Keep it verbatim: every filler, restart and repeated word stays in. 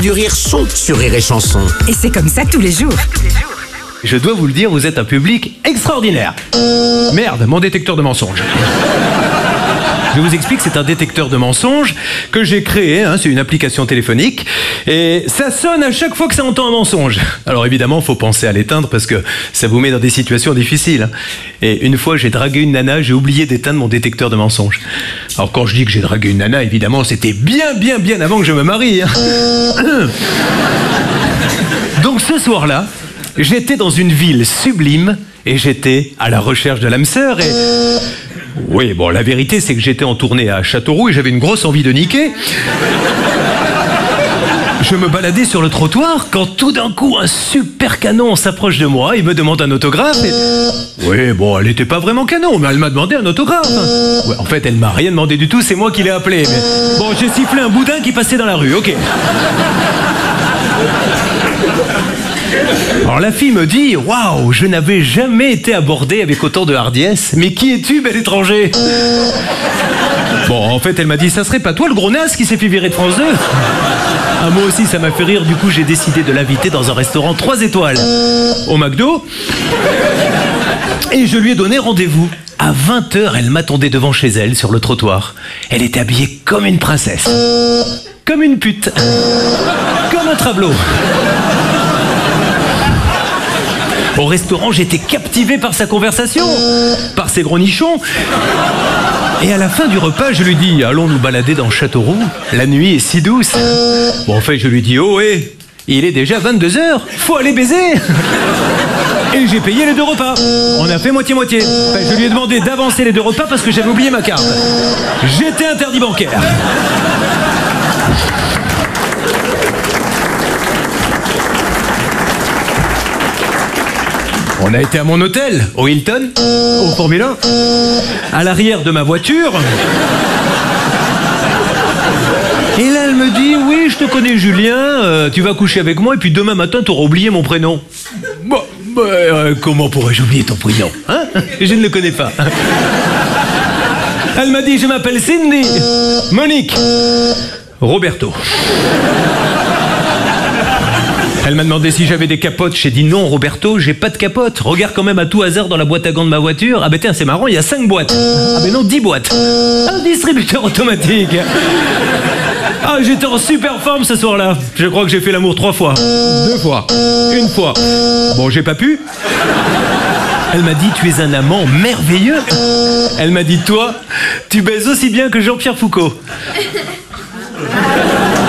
Du rire sont sur Rire et Chanson. Et c'est comme ça tous les jours. Je dois vous le dire, vous êtes un public extraordinaire. Merde, mon détecteur de mensonges. Je vous explique, c'est un détecteur de mensonges que j'ai créé, hein, c'est une application téléphonique, et ça sonne à chaque fois que ça entend un mensonge. Alors évidemment, il faut penser à l'éteindre parce que ça vous met dans des situations difficiles. Et une fois, j'ai dragué une nana, j'ai oublié d'éteindre mon détecteur de mensonges. Alors quand je dis que j'ai dragué une nana, évidemment, c'était bien, bien, bien avant que je me marie. Hein. Donc ce soir-là, j'étais dans une ville sublime et j'étais à la recherche de l'âme sœur et... Oui, bon, la vérité, c'est que j'étais en tournée à Châteauroux et j'avais une grosse envie de niquer. Je me baladais sur le trottoir quand tout d'un coup, un super canon s'approche de moi et me demande un autographe. Et... Oui, bon, elle était pas vraiment canon, mais elle m'a demandé un autographe. Ouais, en fait, elle m'a rien demandé du tout, c'est moi qui l'ai appelé. Mais... Bon, j'ai sifflé un boudin qui passait dans la rue, ok. Alors la fille me dit « Waouh, je n'avais jamais été abordé avec autant de hardiesse. Mais qui es-tu, bel étranger ?» Bon, en fait, elle m'a dit « Ça serait pas toi le gros naze qui s'est fait virer de France deux ?» Ah, moi aussi, ça m'a fait rire. Du coup, j'ai décidé de l'inviter dans un restaurant trois étoiles au McDo. Et je lui ai donné rendez-vous. À vingt heures, elle m'attendait devant chez elle, sur le trottoir. Elle était habillée comme une princesse. Comme une pute. Comme un travelot. Au restaurant, j'étais captivé par sa conversation, par ses gros nichons. Et à la fin du repas, je lui dis « Allons nous balader dans Châteauroux, la nuit est si douce. » Bon, en fait, je lui dis « Oh, hé, il est déjà vingt-deux heures, faut aller baiser !» Et j'ai payé les deux repas. On a fait moitié-moitié. Enfin, je lui ai demandé d'avancer les deux repas parce que j'avais oublié ma carte. J'étais interdit bancaire. On a été à mon hôtel, au Hilton, au Formule un, à l'arrière de ma voiture. Et là, elle me dit, oui, je te connais Julien, euh, tu vas coucher avec moi et puis demain matin, tu auras oublié mon prénom. Bon, bah, euh, comment pourrais-je oublier ton prénom, hein? Je ne le connais pas. Elle m'a dit, je m'appelle Cindy, Monique, Roberto. Elle m'a demandé si j'avais des capotes. J'ai dit non, Roberto, j'ai pas de capote. Regarde quand même à tout hasard dans la boîte à gants de ma voiture. Ah ben tiens, c'est marrant, il y a cinq boîtes. Ah ben non, dix boîtes. Un distributeur automatique. Ah, j'étais en super forme ce soir-là. Je crois que j'ai fait l'amour trois fois. Deux fois. Une fois. Bon, j'ai pas pu. Elle m'a dit, tu es un amant merveilleux. Elle m'a dit, toi, tu baises aussi bien que Jean-Pierre Foucault.